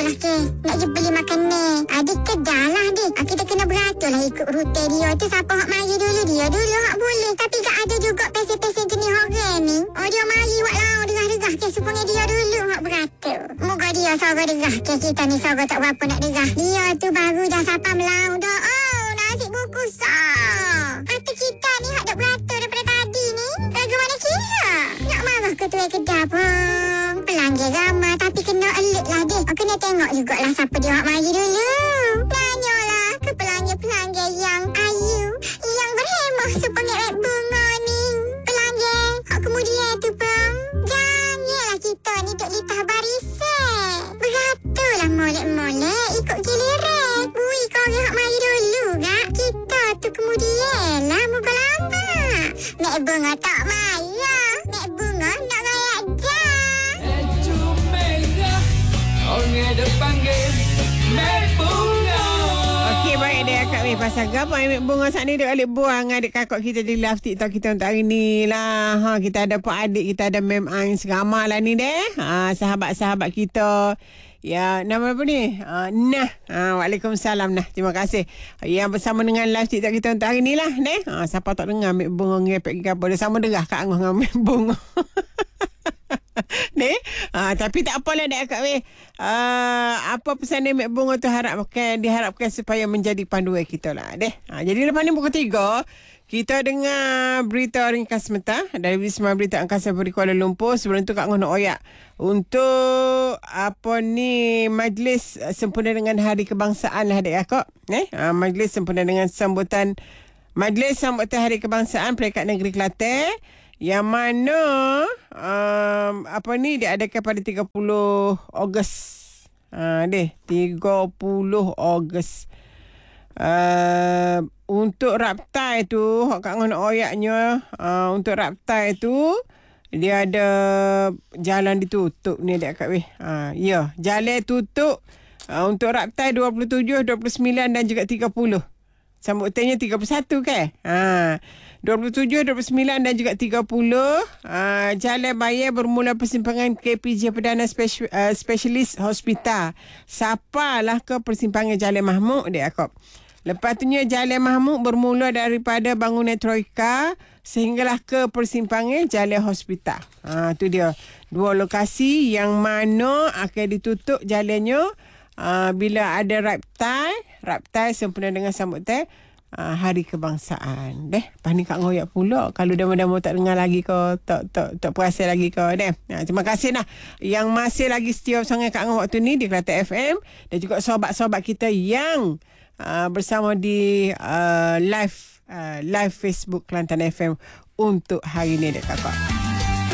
lah ke. Nak je beli makan ni. Ada kedai lah dia. Kita kena beratur lah ikut rute dia tu. Siapa hak mari dulu, dia dulu hak boleh. Tapi tak ada juga pesen-pesen jenis orang ni. Oh, dia mari buat lau derah-derah ke. Supaya dia dulu hak beratur. Moga dia sorang derah ke. Kita ni sorang tak berapa nak derah. Dia tu baru dah sapa melau dah. Oh, nasi bungkus sah. Kata kita ni hak dah beratur daripada tadi ni. Bagaimana kira? Nak marah ketua kedai pun. Pelanggan ramai tapi kena alert lah dia. Kena tengok jugalah siapa dia hak mari dulu. Tanyalah ke pelanggan-pelanggan yang ayu, yang berhemah sepengit bunga ni. Pelanggan hak kemudian tu pun. Janganlah kita ni duk litah barisan. Beratulah molek-molek ikut giliran. Bui korang hak mari dulu kak. Kita tu kemudian lah muka lama. Mek bunga tak marah. Mek bunga nak rayak dah. Merah, orang ada panggil Mek Bunga. Okey, baik dia Kak Weh. Pasal apa Mek Bunga saat ni dia alik buang adik kakak kita di live TikTok kita untuk hari ni lah. Kita ada Pak Adik, kita ada Mem Ain seramai lah ni deh. Sahabat-sahabat kita. Ya, nama apa ni? Nah. Waalaikumsalam nah. Terima kasih. Yang bersama dengan live TikTok kita untuk hari ni lah, neh. Siapa tak dengar Mek Bunga ngepek ke apa, dia sama derah Kak Angah dengan Mek Bunga. Ni, tapi tak apalah dak Kak Weh. Apa pesan dia Mek Bunga tu diharapkan supaya menjadi panduan kita lah deh. Jadi lepas ni pukul 3 kita dengar berita ringkas semata dari Wisma Berita Angkasa Puri Kuala Lumpur. Sebelum tu Kak Ngah nak oyak untuk apa ni majlis sempena dengan Hari Kebangsaan lah adik kakak. Majlis sempena dengan sambutan Hari Kebangsaan Peringkat Negeri Kelantan. Yang mana dia adakan pada 30 Ogos. 30 Ogos. Untuk raptai tu, Kak Ngah nak oyaknya, untuk raptai tu dia ada jalan ditutup ni dekat Kak Weh. Ya, jalan tutup untuk raptai 27, 29 dan juga 30. Sambutannya 31 kan? 27, 29 dan juga 30. Jalan Bayar bermula persimpangan KPJ Perdana Specialist Hospital. Sapalah ke persimpangan Jalan Mahmud dia akak. Lepas tu Jalan Mahmud bermula daripada bangunan Troika sehinggalah ke persimpangan Jalan Hospital. Tu dia. Dua lokasi yang mana akan ditutup jalannya bila ada raptai sempena dengan sambutan Hari Kebangsaan. Lepas ni Kak ngoyak pula. Kalau dama-dama tak dengar lagi ke, tak perasan lagi ke. Terima kasih lah yang masih lagi setia bersama Kak Ngah waktu ni di Kelantan FM. Dan juga sahabat-sahabat kita yang bersama di live Facebook Kelantan FM untuk hari ni dek kakak.